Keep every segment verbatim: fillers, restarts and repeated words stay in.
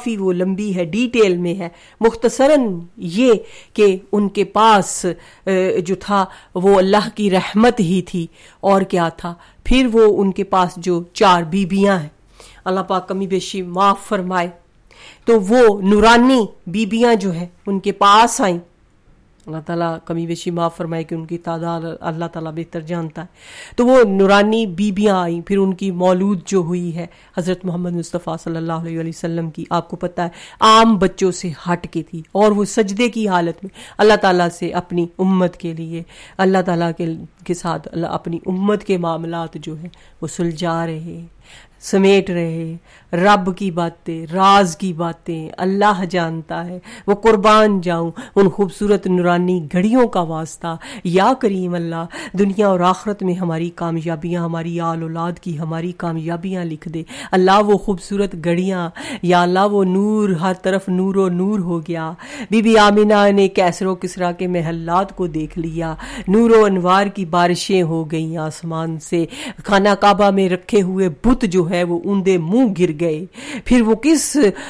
کافی وہ لمبی ہے، ڈیٹیل میں ہے. مختصراً یہ کہ ان کے پاس جو تھا وہ اللہ کی رحمت ہی تھی، اور کیا تھا. پھر وہ ان کے پاس جو چار بیبیاں ہیں، اللہ پاک کمی بیشی معاف فرمائے، تو وہ نورانی بیبیاں جو ہیں ان کے پاس آئیں. اللہ تعالیٰ کمی بیشی معاف فرمائے کہ ان کی تعداد اللہ تعالیٰ بہتر جانتا ہے. تو وہ نورانی بیبیاں آئیں. پھر ان کی مولود جو ہوئی ہے حضرت محمد مصطفیٰ صلی اللہ علیہ وآلہ وسلم کی، آپ کو پتہ ہے عام بچوں سے ہٹ کے تھی، اور وہ سجدے کی حالت میں اللہ تعالیٰ سے اپنی امت کے لیے، اللہ تعالیٰ کے کے ساتھ اللہ اپنی امت کے معاملات جو ہیں وہ سلجھا رہے، سمیٹ رہے. رب کی باتیں، راز کی باتیں اللہ جانتا ہے. وہ قربان جاؤں ان خوبصورت نورانی گھڑیوں کا واسطہ. یا کریم اللہ، دنیا اور آخرت میں ہماری کامیابیاں، ہماری آل اولاد کی ہماری کامیابیاں لکھ دے. اللہ وہ خوبصورت گھڑیاں، یا اللہ وہ نور، ہر طرف نور و نور ہو گیا. بی بی آمینہ نے کیسر و کسریٰ کے محلات کو دیکھ لیا، نور و انوار کی بارشیں ہو گئیں آسمان سے. خانہ کعبہ میں رکھے ہوئے بت جو ہے وہ اندے منہ گر گئے. پھر وہ کس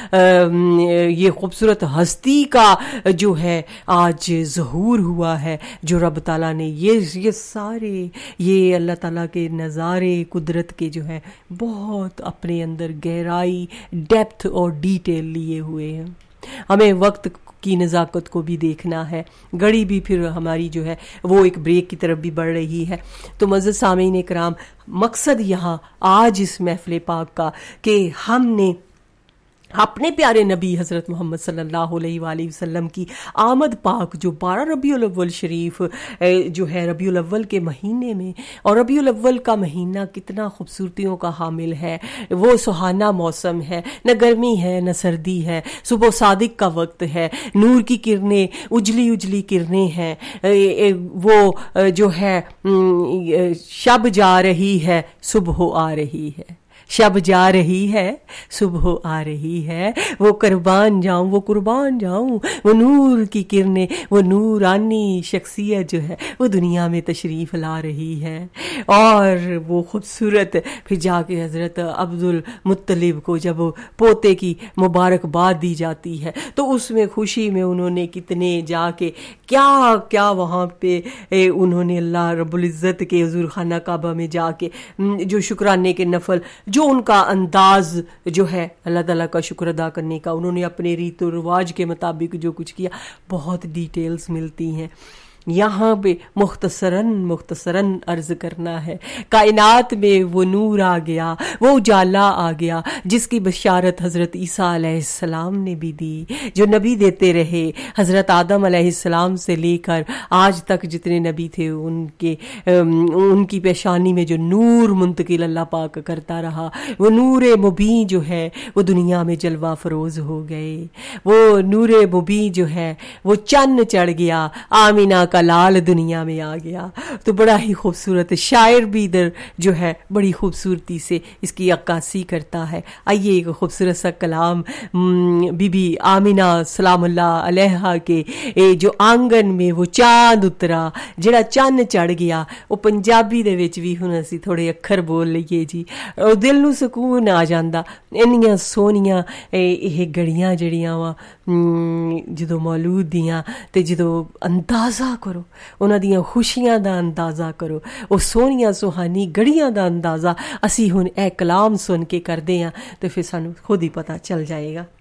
یہ خوبصورت ہستی کا جو ہے آج ظہور ہوا ہے، جو رب تعالیٰ نے یہ یہ سارے یہ اللہ تعالیٰ کے نظارے قدرت کے جو ہے بہت اپنے اندر گہرائی، ڈیپتھ اور ڈیٹیل لیے ہوئے ہیں. ہمیں وقت کی نزاکت کو بھی دیکھنا ہے. گھڑی بھی پھر ہماری جو ہے وہ ایک بریک کی طرف بھی بڑھ رہی ہے. تو معزز سامعین کرام، مقصد یہاں آج اس محفل پاک کا کہ ہم نے اپنے پیارے نبی حضرت محمد صلی اللہ علیہ وآلہ وسلم کی آمد پاک جو بارہ ربیع الاول شریف جو ہے ربیع الاول کے مہینے میں، اور ربیع الاول کا مہینہ کتنا خوبصورتیوں کا حامل ہے. وہ سہانا موسم ہے، نہ گرمی ہے نہ سردی ہے، صبح صادق کا وقت ہے، نور کی کرنیں اجلی اجلی کرنیں ہیں. وہ جو ہے شب جا رہی ہے صبح آ رہی ہے، شب جا رہی ہے صبح آ رہی ہے. وہ قربان جاؤں، وہ قربان جاؤں، وہ نور کی کرنیں، وہ نورانی شخصیت جو ہے وہ دنیا میں تشریف لا رہی ہے. اور وہ خوبصورت پھر جا کے حضرت عبد المطلب کو جب پوتے کی مبارکباد دی جاتی ہے تو اس میں خوشی میں انہوں نے کتنے جا کے کیا کیا وہاں پہ انہوں نے اللہ رب العزت کے حضور خانہ کعبہ میں جا کے جو شکرانے کے نفل، جو ان کا انداز جو ہے اللہ تعالیٰ کا شکر ادا کرنے کا، انہوں نے اپنے ریت و رواج کے مطابق جو کچھ کیا، بہت ڈیٹیلز ملتی ہیں. یہاں پہ مختصراً مختصراً عرض کرنا ہے، کائنات میں وہ نور آ گیا، وہ اجالا آ گیا جس کی بشارت حضرت عیسیٰ علیہ السلام نے بھی دی، جو نبی دیتے رہے. حضرت آدم علیہ السلام سے لے کر آج تک جتنے نبی تھے ان کے ان کی پیشانی میں جو نور منتقل اللہ پاک کرتا رہا، وہ نور مبین جو ہے وہ دنیا میں جلوہ فروز ہو گئے. وہ نور مبین جو ہے وہ چند چڑھ گیا، آمینہ کا لال دنیا میں آ گیا. تو بڑا ہی خوبصورت شاعر بھی ادھر جو ہے بڑی خوبصورتی سے اس کی عکاسی کرتا ہے. آئیے ایک خوبصورت سا کلام بی بی آمینہ سلام اللہ علیہا کے جو آنگن میں وہ چاند اترا، جڑا چند چڑھ گیا، وہ پنجابی دے وچ بھی ہن اسی تھوڑے اکھر بول لئیے جی، اور دل نو سکون آ جاندا. انیاں سونیاں یہ گھڑیاں جڑیاں وا جدوں مولود دیاں تے جدوں اندازہ کرو انہاں دیاں خوشیاں دا اندازہ کرو، وہ سونیاں سہانی گھڑیاں دا اندازہ اسی ہن اے کلام سن کے کردے ہاں تو پھر سانوں خود ہی پتہ چل جائے گا.